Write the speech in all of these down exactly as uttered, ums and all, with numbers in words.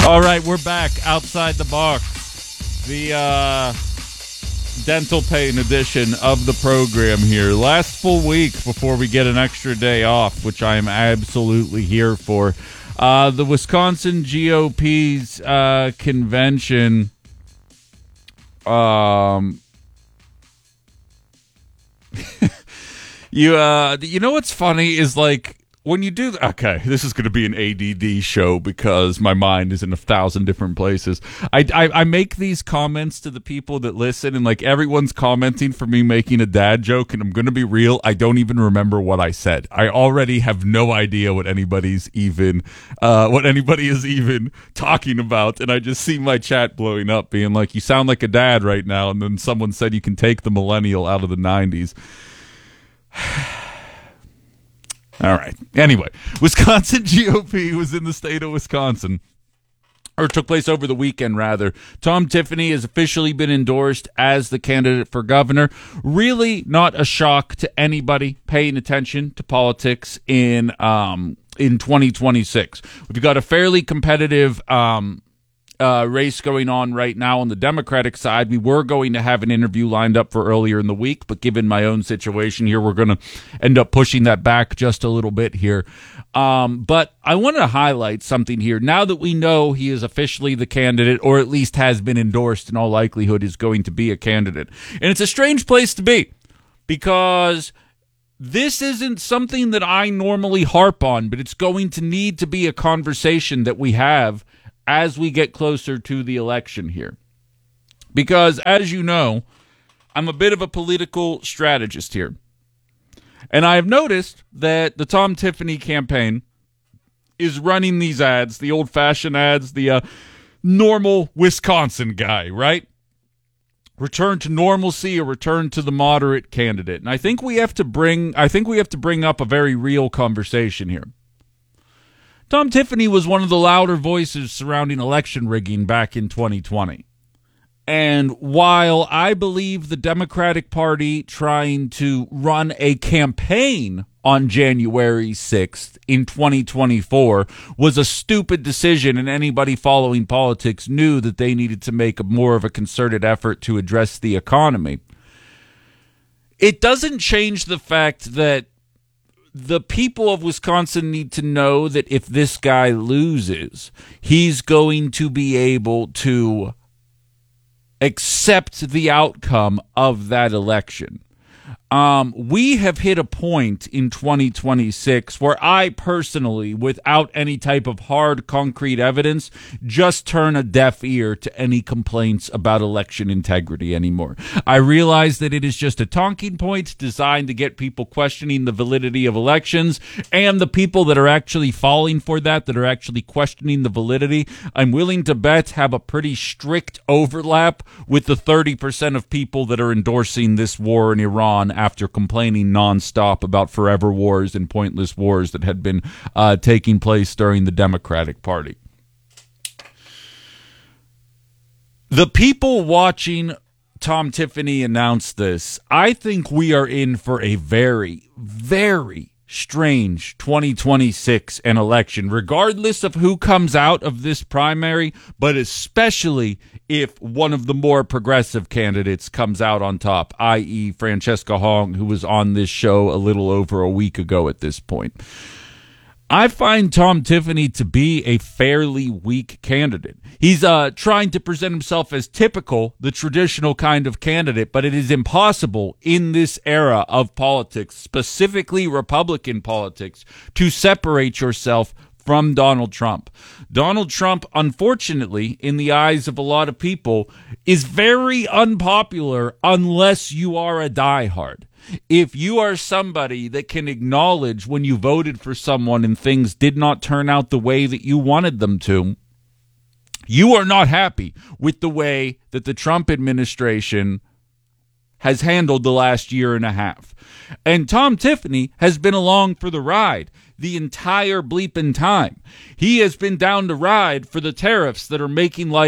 All right, we're back outside the box. The uh, dental pain edition of the program here. Last full week before we get an extra day off, which I am absolutely here for. Uh, the Wisconsin G O P's uh, convention. Um, you uh, you know what's funny is like. When you do, th- okay, this is going to be an A D D show because my mind is in a thousand different places. I, I, I make these comments to the people that listen, and like everyone's commenting for me making a dad joke, and I'm going to be real, I don't even remember what I said. I already have no idea what anybody's even, uh, what anybody is even talking about, and I just see my chat blowing up, being like, "You sound like a dad right now," and then someone said you can take the millennial out of the nineties. All right. Anyway, Wisconsin G O P was in the state of Wisconsin, or took place over the weekend, rather. Tom Tiffany has officially been endorsed as the candidate for governor. Really not a shock to anybody paying attention to politics in um, in twenty twenty-six. We've got a fairly competitive um Uh, race going on right now on the Democratic side. We were going to have an interview lined up for earlier in the week, but given my own situation here, we're going to end up pushing that back just a little bit here. Um, but I want to highlight something here. Now that we know he is officially the candidate, or at least has been endorsed, in all likelihood is going to be a candidate. And it's a strange place to be, because this isn't something that I normally harp on, but it's going to need to be a conversation that we have as we get closer to the election here. Because, as you know, I'm a bit of a political strategist here. And I have noticed that the Tom Tiffany campaign is running these ads, the old-fashioned ads, the uh, normal Wisconsin guy, right? Return to normalcy or return to the moderate candidate. And I think we have to bring I think we have to bring up a very real conversation here. Tom Tiffany was one of the louder voices surrounding election rigging back in twenty twenty. And while I believe the Democratic Party trying to run a campaign on January sixth in twenty twenty-four was a stupid decision, and anybody following politics knew that they needed to make a more of a concerted effort to address the economy, it doesn't change the fact that the people of Wisconsin need to know that if this guy loses, he's going to be able to accept the outcome of that election. Um, we have hit a point in twenty twenty-six where I personally, without any type of hard, concrete evidence, just turn a deaf ear to any complaints about election integrity anymore. I realize that it is just a talking point designed to get people questioning the validity of elections, and the people that are actually falling for that, that are actually questioning the validity, I'm willing to bet have a pretty strict overlap with the thirty percent of people that are endorsing this war in Iran after complaining nonstop about forever wars and pointless wars that had been uh, taking place during the Democratic Party. The people watching Tom Tiffany announce this, I think we are in for a very, very strange twenty twenty-six and election, regardless of who comes out of this primary, but especially if one of the more progressive candidates comes out on top, that is. Francesca Hong, who was on this show a little over a week ago at this point. I find Tom Tiffany to be a fairly weak candidate. He's uh, trying to present himself as typical, the traditional kind of candidate, but it is impossible in this era of politics, specifically Republican politics, to separate yourself from Donald Trump. Donald Trump, unfortunately, in the eyes of a lot of people, is very unpopular unless you are a diehard. If you are somebody that can acknowledge when you voted for someone and things did not turn out the way that you wanted them to, you are not happy with the way that the Trump administration has handled the last year and a half. And Tom Tiffany has been along for the ride the entire bleeping time. He has been down to ride for the tariffs that are making life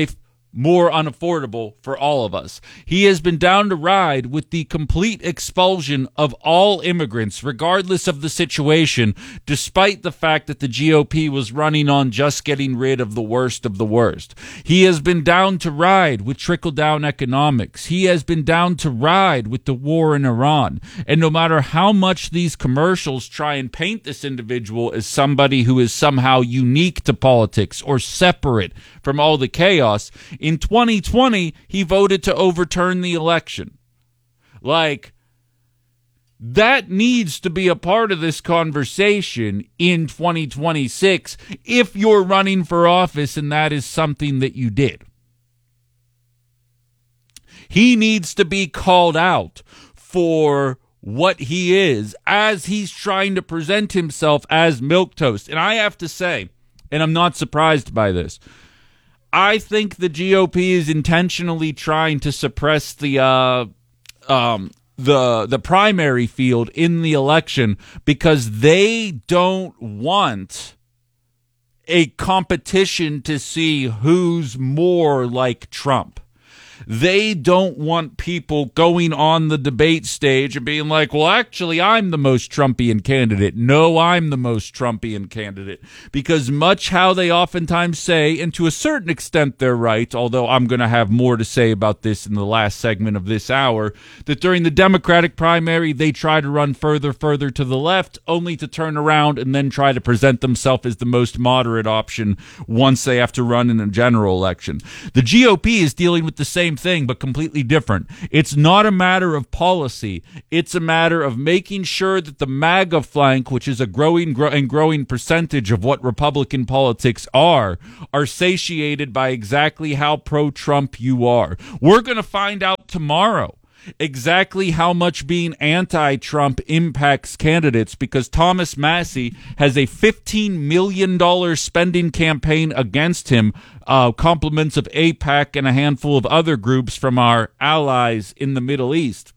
more unaffordable for all of us. He has been down to ride with the complete expulsion of all immigrants, regardless of the situation, despite the fact that the G O P was running on just getting rid of the worst of the worst. He has been down to ride with trickle-down economics. He has been down to ride with the war in Iran. And no matter how much these commercials try and paint this individual as somebody who is somehow unique to politics or separate from all the chaos, in twenty twenty, he voted to overturn the election. Like, that needs to be a part of this conversation in twenty twenty-six if you're running for office and that is something that you did. He needs to be called out for what he is as he's trying to present himself as milquetoast. And I have to say, and I'm not surprised by this, I think the G O P is intentionally trying to suppress the uh, um, the the primary field in the election because they don't want a competition to see who's more like Trump. They don't want people going on the debate stage and being like, well, actually, I'm the most Trumpian candidate. No, I'm the most Trumpian candidate. Because much how they oftentimes say, and to a certain extent they're right, although I'm going to have more to say about this in the last segment of this hour, that during the Democratic primary, they try to run further, further to the left, only to turn around and then try to present themselves as the most moderate option once they have to run in a general election. The G O P is dealing with the same thing, but completely different. It's not a matter of policy. It's a matter of making sure that the MAGA flank, which is a growing gro- and growing percentage of what Republican politics are, are satiated by exactly how pro-Trump you are. We're going to find out tomorrow exactly how much being anti-Trump impacts candidates because Thomas Massie has a fifteen million dollars spending campaign against him, uh, compliments of AIPAC and a handful of other groups from our allies in the Middle East.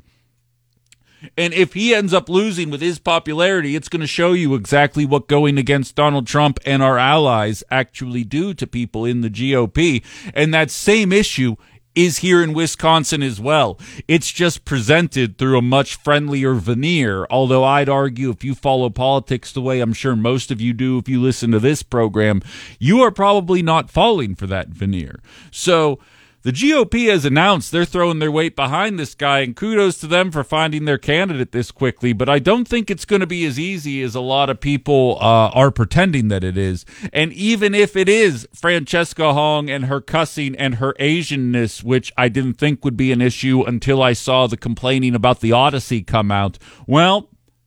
And if he ends up losing with his popularity, it's going to show you exactly what going against Donald Trump and our allies actually do to people in the G O P. And that same issue is here in Wisconsin as well. It's just presented through a much friendlier veneer, although I'd argue if you follow politics the way I'm sure most of you do if you listen to this program, you are probably not falling for that veneer. So the G O P has announced they're throwing their weight behind this guy, and kudos to them for finding their candidate this quickly, but I don't think it's going to be as easy as a lot of people uh, are pretending that it is. And even if it is Francesca Hong and her cussing and her Asianness, which I didn't think would be an issue until I saw the complaining about the Odyssey come out, well,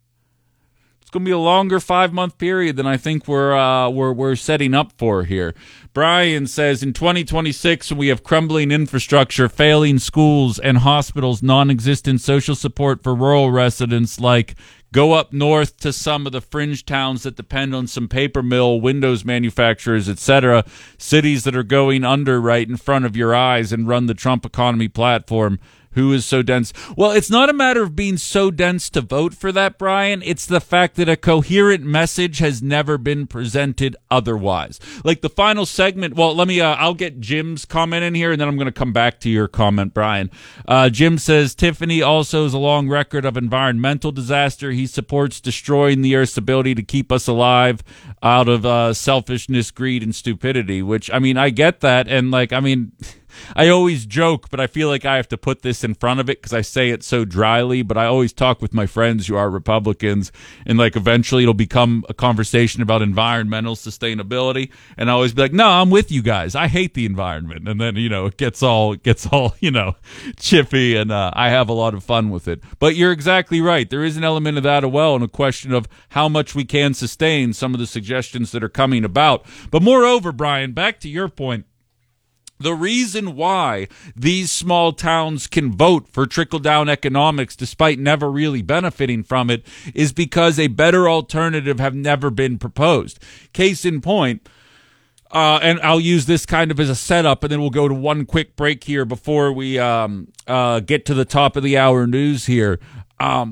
it's going to be a longer five-month period than I think we're uh, we're we're setting up for here. Brian says, in twenty twenty-six, when we have crumbling infrastructure, failing schools and hospitals, non-existent social support for rural residents, like go up north to some of the fringe towns that depend on some paper mill, windows manufacturers, et cetera, cities that are going under right in front of your eyes and run the Trump economy platform. Who is so dense? Well, it's not a matter of being so dense to vote for that, Brian. It's the fact that a coherent message has never been presented otherwise. Like the final segment, well, let me, uh, I'll get Jim's comment in here, and then I'm going to come back to your comment, Brian. Uh, Jim says, Tiffany also has a long record of environmental disaster. He supports destroying the Earth's ability to keep us alive out of uh, selfishness, greed, and stupidity, which, I mean, I get that, and, like, I mean... I always joke, but I feel like I have to put this in front of it because I say it so dryly, but I always talk with my friends who are Republicans, and like eventually it'll become a conversation about environmental sustainability, and I always be like, no, I'm with you guys. I hate the environment. And then, you know, it gets all, it gets all, you know, chippy, and uh, I have a lot of fun with it. But you're exactly right. There is an element of that as well, and a question of how much we can sustain some of the suggestions that are coming about. But moreover, Brian, back to your point, the reason why these small towns can vote for trickle-down economics despite never really benefiting from it is because a better alternative have never been proposed. Case in point, uh, and I'll use this kind of as a setup, and then we'll go to one quick break here before we um, uh, get to the top of the hour news here. Um,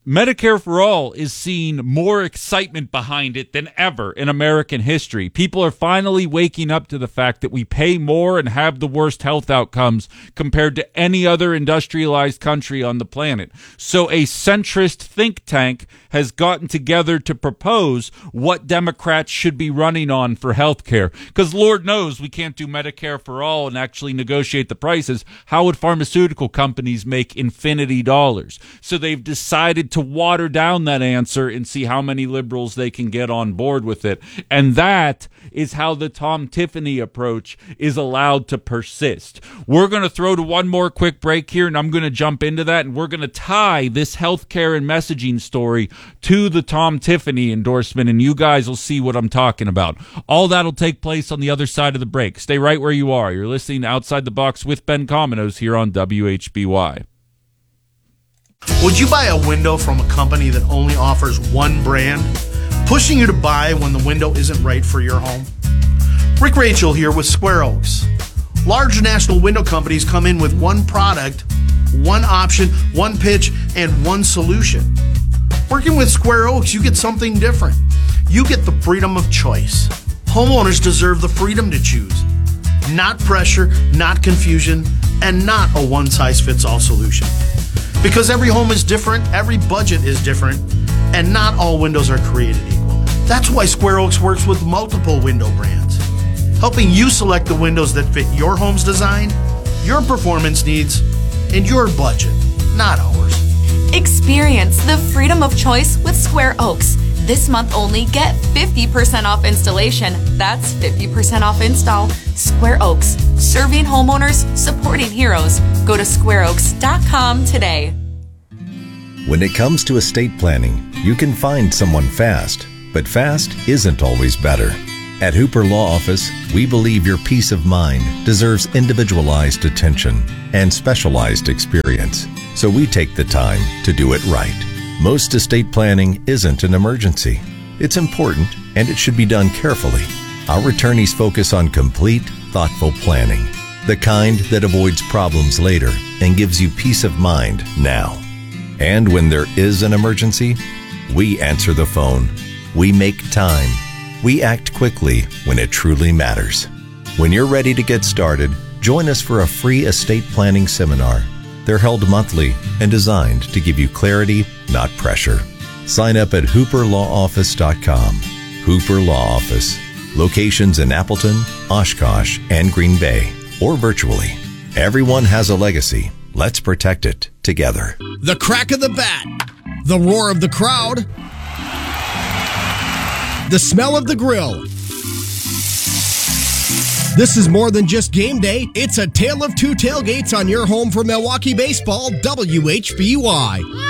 Medicare for All is seeing more excitement behind it than ever in American history. People are finally waking up to the fact that we pay more and have the worst health outcomes compared to any other industrialized country on the planet. So a centrist think tank has gotten together to propose what Democrats should be running on for health care. Because Lord knows we can't do Medicare for All and actually negotiate the prices. How would pharmaceutical companies make infinity dollars? So they've decided to to water down that answer and see how many liberals they can get on board with it. And that is how the Tom Tiffany approach is allowed to persist. We're going to throw to one more quick break here, and I'm going to jump into that, and we're going to tie this healthcare and messaging story to the Tom Tiffany endorsement, and you guys will see what I'm talking about. All that will take place on the other side of the break. Stay right where you are. You're listening to Outside the Box with Ben Cominos here on W H B Y. Would you buy a window from a company that only offers one brand, pushing you to buy when the window isn't right for your home? Rick Rachel here with Square Oaks. Large national window companies come in with one product, one option, one pitch, and one solution. Working with Square Oaks, you get something different. You get the freedom of choice. Homeowners deserve the freedom to choose. Not pressure, not confusion, and not a one-size-fits-all solution. Because every home is different, every budget is different, and not all windows are created equal. That's why Square Oaks works with multiple window brands, helping you select the windows that fit your home's design, your performance needs, and your budget, not ours. Experience the freedom of choice with Square Oaks. This month only, get fifty percent off installation. That's fifty percent off install. Square Oaks, serving homeowners, supporting heroes. Go to square oaks dot com today. When it comes to estate planning, you can find someone fast, but fast isn't always better. At Hooper Law Office, we believe your peace of mind deserves individualized attention and specialized experience, so we take the time to do it right. Most estate planning isn't an emergency. It's important, and it should be done carefully. Our attorneys focus on complete, thoughtful planning, the kind that avoids problems later and gives you peace of mind now. And when there is an emergency, we answer the phone. We make time. We act quickly when it truly matters. When you're ready to get started, join us for a free estate planning seminar. They're held monthly and designed to give you clarity, not pressure. Sign up at hooper law office dot com. Hooper Law Office. Locations in Appleton, Oshkosh, and Green Bay, or virtually. Everyone has a legacy. Let's protect it together. The crack of the bat, the roar of the crowd, the smell of the grill. This is more than just game day. It's a tale of two tailgates on your home for Milwaukee baseball, W H B Y.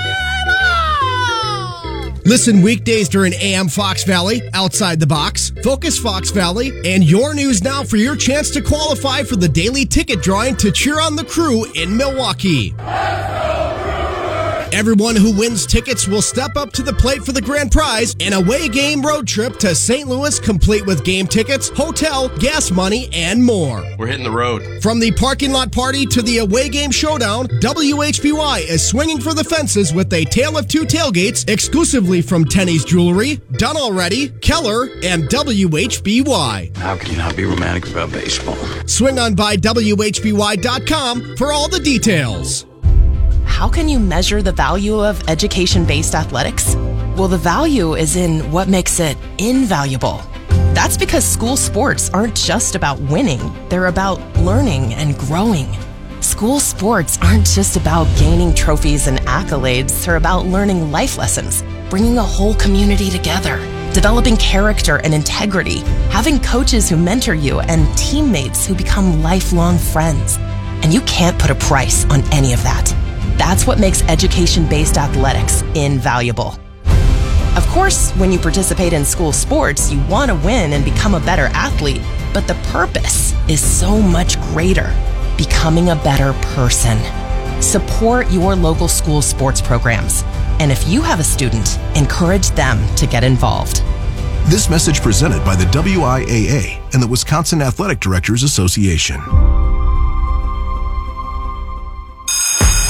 Listen weekdays during A M Fox Valley, Outside the Box, Focus Fox Valley, and Your News Now for your chance to qualify for the daily ticket drawing to cheer on the Crew in Milwaukee. Everyone who wins tickets will step up to the plate for the grand prize, an away game road trip to Saint Louis, complete with game tickets, hotel, gas money, and more. We're hitting the road. From the parking lot party to the away game showdown, W H B Y is swinging for the fences with a tale of two tailgates exclusively from Tenney's Jewelry, Done Already, Keller, and W H B Y. How can you not be romantic about baseball? Swing on by W H B Y dot com for all the details. How can you measure the value of education-based athletics? Well, the value is in what makes it invaluable. That's because school sports aren't just about winning. They're about learning and growing. School sports aren't just about gaining trophies and accolades. They're about learning life lessons, bringing a whole community together, developing character and integrity, having coaches who mentor you, and teammates who become lifelong friends. And you can't put a price on any of that. That's what makes education-based athletics invaluable. Of course, when you participate in school sports, you want to win and become a better athlete, but the purpose is so much greater, becoming a better person. Support your local school sports programs. And if you have a student, encourage them to get involved. This message presented by the W I A A and the Wisconsin Athletic Directors Association.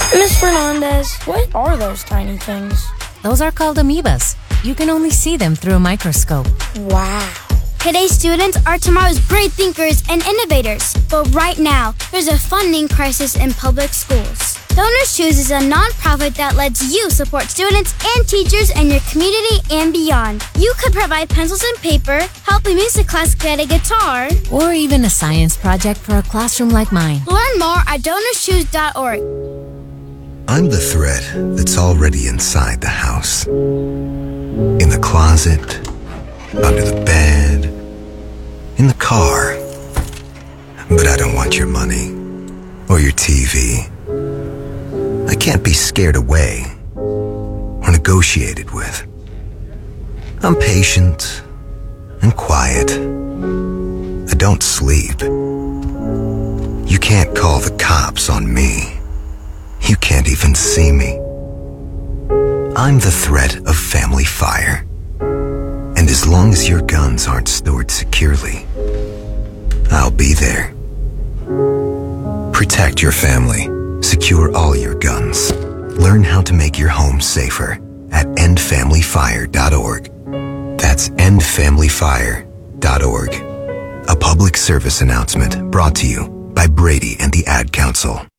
Miss Fernandez, what are those tiny things? Those are called amoebas. You can only see them through a microscope. Wow. Today's students are tomorrow's great thinkers and innovators. But right now, there's a funding crisis in public schools. Donors Choose is a nonprofit that lets you support students and teachers in your community and beyond. You could provide pencils and paper, help a music class get a guitar, or even a science project for a classroom like mine. Learn more at donors choose dot org. I'm the threat that's already inside the house. In the closet, under the bed, in the car. But I don't want your money or your T V. I can't be scared away or negotiated with. I'm patient and quiet. I don't sleep. You can't call the cops on me. You can't even see me. I'm the threat of family fire. And as long as your guns aren't stored securely, I'll be there. Protect your family. Secure all your guns. Learn how to make your home safer at end family fire dot org. That's end family fire dot org. A public service announcement brought to you by Brady and the Ad Council.